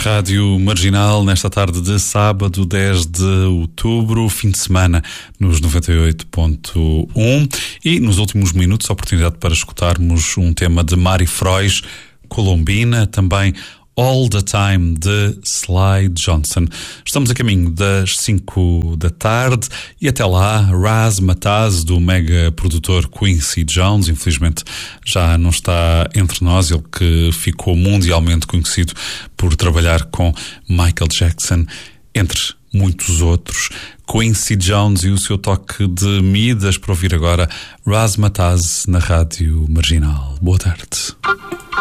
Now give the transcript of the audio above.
Rádio Marginal, nesta tarde de sábado, 10 de outubro, fim de semana, nos 98.1. E nos últimos minutos, a oportunidade para escutarmos um tema de Mari Frois, Colombina, também All the Time, de Sly Johnson. Estamos a caminho das 5 da tarde e até lá, Razzmatazz, do mega produtor Quincy Jones, infelizmente já não está entre nós, ele que ficou mundialmente conhecido por trabalhar com Michael Jackson, entre muitos outros. Quincy Jones e o seu toque de Midas, para ouvir agora Razzmatazz na Rádio Marginal. Boa tarde.